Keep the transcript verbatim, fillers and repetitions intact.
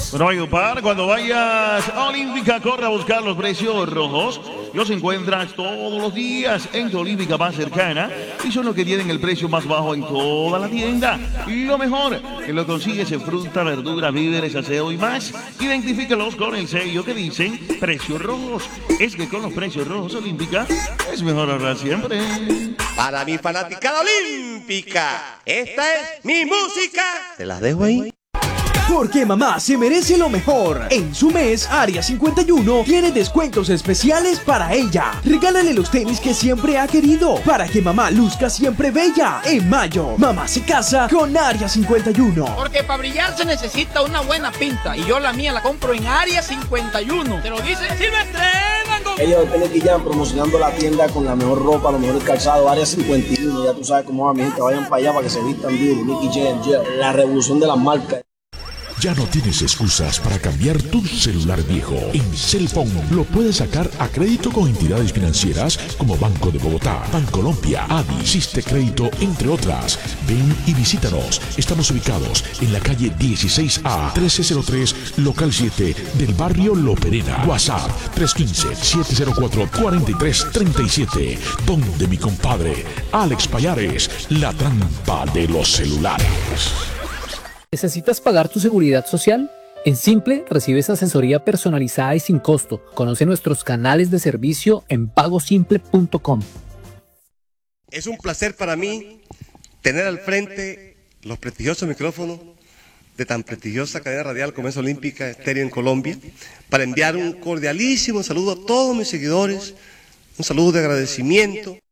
Bueno, Valledupar, cuando vayas a Olímpica, corre a buscar los precios rojos. Los encuentras todos los días en tu Olímpica más cercana y son los que tienen el precio más bajo en toda la tienda. Y lo mejor, que lo consigues en fruta, verdura, víveres, aseo y más. Identifícalos con el sello que dicen precios rojos. Es que con los precios rojos Olímpica es mejor ahorrar siempre. Para mi fanaticada olímpica, esta es mi música. Te las dejo ahí. Porque mamá se merece lo mejor. En su mes, Área cincuenta y uno tiene descuentos especiales para ella. Regálale los tenis que siempre ha querido para que mamá luzca siempre bella. En mayo, mamá se casa con Área cincuenta y uno. Porque para brillar se necesita una buena pinta. Y yo la mía la compro en Área cincuenta y uno. ¿Te lo dicen? ¡Sí me estrenan! Con... Ellos están aquí ya promocionando la tienda con la mejor ropa, los mejores calzados. Área cincuenta y uno. Ya tú sabes cómo va mi gente. Vayan para allá para que se vistan duro. Nicky Jam, la revolución de las marcas. Ya no tienes excusas para cambiar tu celular viejo. En Cellphone lo puedes sacar a crédito con entidades financieras como Banco de Bogotá, Bancolombia, A D I, Siste Crédito, entre otras. Ven y visítanos. Estamos ubicados en la calle dieciséis A, trece cero tres, local siete del barrio Lo Perena. WhatsApp tres uno cinco, siete cero cuatro, cuatro tres tres siete. Donde mi compadre Alex Payares, la trampa de los celulares. ¿Necesitas pagar tu seguridad social? En Simple recibes asesoría personalizada y sin costo. Conoce nuestros canales de servicio en pago simple punto com. Es un placer para mí tener al frente los prestigiosos micrófonos de tan prestigiosa cadena radial como es Olímpica Estéreo en Colombia, para enviar un cordialísimo saludo a todos mis seguidores, un saludo de agradecimiento.